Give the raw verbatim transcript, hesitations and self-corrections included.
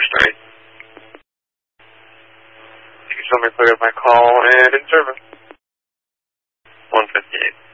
Street. You can show me clear of my call and in service. one fifty-eight.